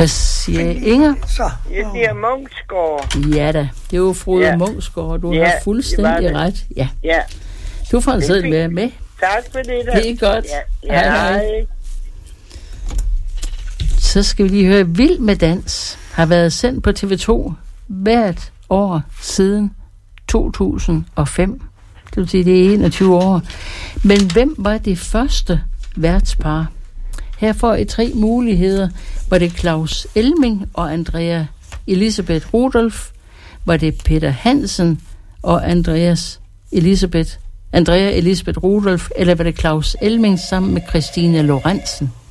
Hvad siger Inger? Så. Jeg siger Munksgaard. Ja da, det er jo Frode Munksgaard. Du har fuldstændig ret. Ja. Ja. Du får en seddel med. Tak for det. Da. Det er godt. Ja. Hej. Så skal vi lige høre, Vild med dans har været sendt på TV2 hvert år siden 2005. Det vil sige, det er 21 år. Men hvem var det første værtspar? Her får I 3 muligheder. Var det Claus Elming og Andrea Elisabeth Rudolph? Var det Peter Hansen og Andrea Elisabeth Rudolph? Eller var det Claus Elming sammen med Christine Lorentzen?